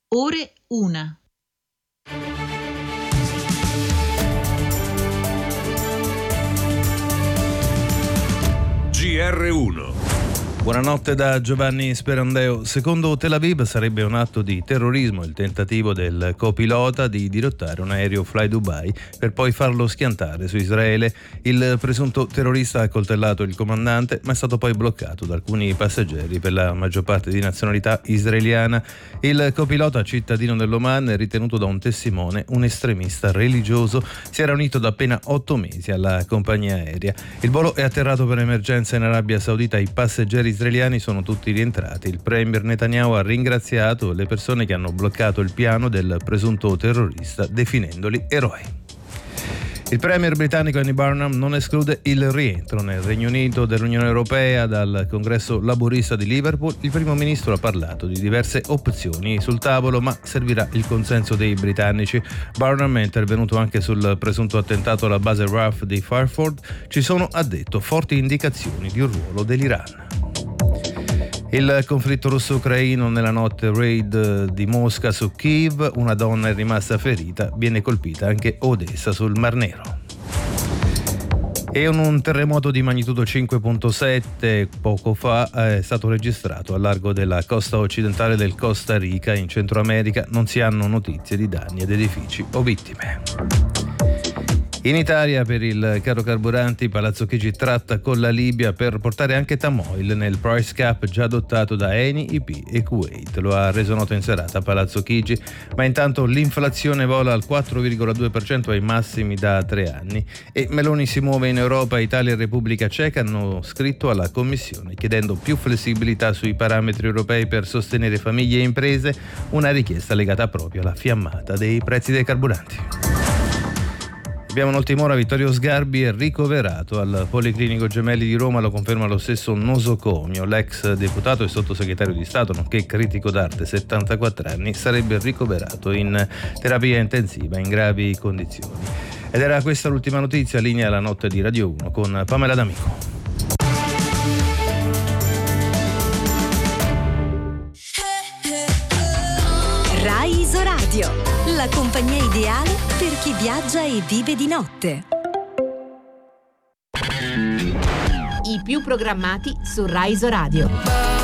Ore 1. GR1. Buonanotte da Giovanni Sperandeo. Secondo Tel Aviv sarebbe un atto di terrorismo il tentativo del copilota di dirottare un aereo Fly Dubai per poi farlo schiantare su Israele. Il presunto terrorista ha accoltellato il comandante, ma è stato poi bloccato da alcuni passeggeri, per la maggior parte di nazionalità israeliana. Il copilota, cittadino dell'Oman, è ritenuto da un testimone un estremista religioso. Si era unito da appena 8 mesi alla compagnia aerea. Il volo è atterrato per emergenza in Arabia Saudita. I passeggeri israeliani sono tutti rientrati. Il premier Netanyahu ha ringraziato le persone che hanno bloccato il piano del presunto terrorista, definendoli eroi. Il premier britannico Andy Burnham non esclude il rientro nel Regno Unito dall'Unione Europea dal congresso laburista di Liverpool. Il primo ministro ha parlato di diverse opzioni sul tavolo, ma servirà il consenso dei britannici. Burnham è intervenuto anche sul presunto attentato alla base RAF di Fairford. Ci sono, ha detto, forti indicazioni di un ruolo dell'Iran. Il conflitto russo-ucraino nella notte raid di Mosca su Kiev, una donna è rimasta ferita, viene colpita anche Odessa sul Mar Nero. E un terremoto di magnitudo 5.7 poco fa è stato registrato al largo della costa occidentale del Costa Rica in Centro America. Non si hanno notizie di danni ad edifici o vittime. In Italia, per il caro carburanti, Palazzo Chigi tratta con la Libia per portare anche Tamoil nel price cap già adottato da Eni, IP e Kuwait. Lo ha reso noto in serata Palazzo Chigi, ma intanto l'inflazione vola al 4,2% ai massimi da 3 anni e Meloni si muove in Europa. Italia e Repubblica Ceca hanno scritto alla Commissione chiedendo più flessibilità sui parametri europei per sostenere famiglie e imprese, una richiesta legata proprio alla fiammata dei prezzi dei carburanti. Abbiamo un'ultima ora. Vittorio Sgarbi è ricoverato al Policlinico Gemelli di Roma, lo conferma lo stesso Nosocomio. L'ex deputato e sottosegretario di Stato, nonché critico d'arte, 74 anni, sarebbe ricoverato in terapia intensiva in gravi condizioni. Ed era questa l'ultima notizia. Linea la notte di Radio 1 con Pamela D'Amico. Rai Isoradio, la compagnia ideale per chi viaggia e vive di notte. I più programmati su Rai Isoradio.